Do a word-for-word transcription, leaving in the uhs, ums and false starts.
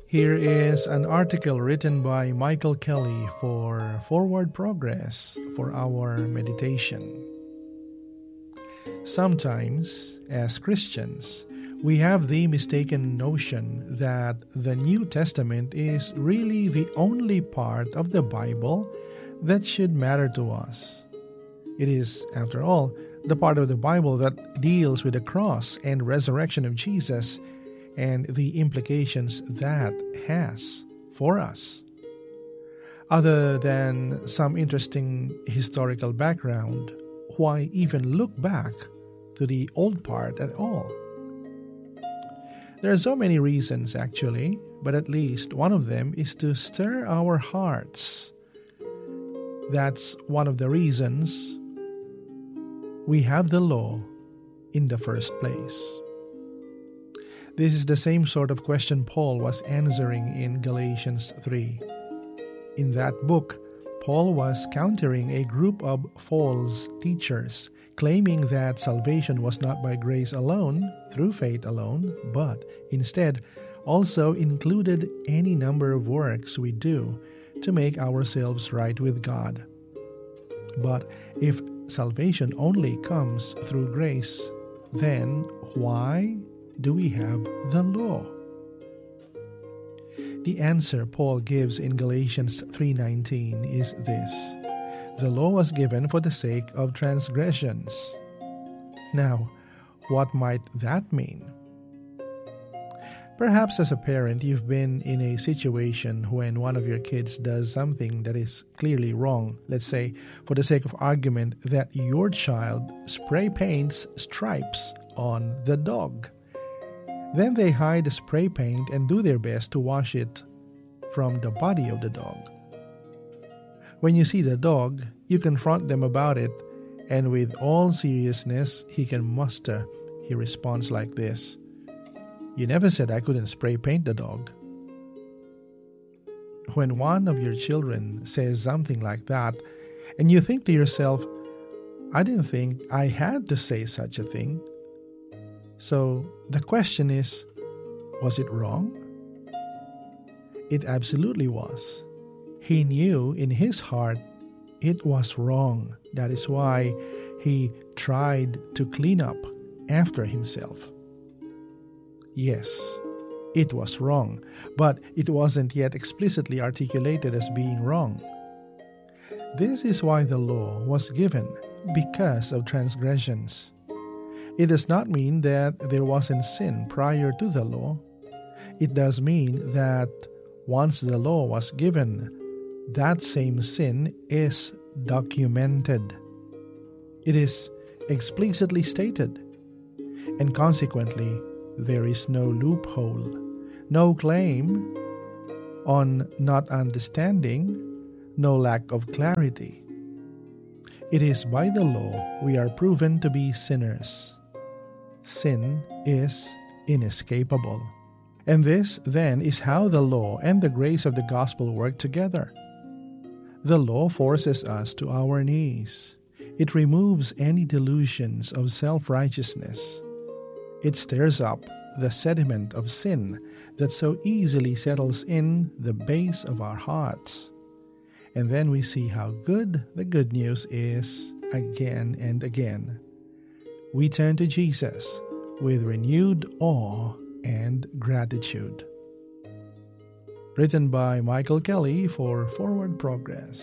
Here is an article written by Michael Kelly for Forward Progress for our meditation. Sometimes, as Christians, we have the mistaken notion that the New Testament is really the only part of the Bible that should matter to us. It is, after all, the part of the Bible that deals with the cross and resurrection of Jesus and the implications that has for us. Other than some interesting historical background, why even look back to the old part at all? There are so many reasons actually, but at least one of them is to stir our hearts. That's one of the reasons we have the law in the first place. This is the same sort of question Paul was answering in Galatians three. In that book, Paul was countering a group of false teachers, claiming that salvation was not by grace alone, through faith alone, but instead also included any number of works we do to make ourselves right with God. But if salvation only comes through grace, then why do we have the law? The answer Paul gives in Galatians three nineteen is this: the law was given for the sake of transgressions. Now, what might that mean? Perhaps as a parent, you've been in a situation when one of your kids does something that is clearly wrong. Let's say, for the sake of argument, that your child spray paints stripes on the dog. Then they hide the spray paint and do their best to wash it from the body of the dog. When you see the dog, you confront them about it, and with all seriousness he can muster, he responds like this: "You never said I couldn't spray paint the dog." When one of your children says something like that, and you think to yourself, "I didn't think I had to say such a thing." So the question is, was it wrong? It absolutely was. He knew in his heart it was wrong. That is why he tried to clean up after himself. Yes, it was wrong, but it wasn't yet explicitly articulated as being wrong. This is why the law was given, because of transgressions. It does not mean that there wasn't sin prior to the law. It does mean that once the law was given, that same sin is documented. It is explicitly stated, and consequently, there is no loophole, no claim on not understanding, no lack of clarity. It is by the law we are proven to be sinners. Sin is inescapable. And this, then, is how the law and the grace of the gospel work together. The law forces us to our knees. It removes any delusions of self-righteousness. It stirs up the sediment of sin that so easily settles in the base of our hearts. And then we see how good the good news is again and again. We turn to Jesus with renewed awe and gratitude. Written by Michael Kelly for Forward Progress.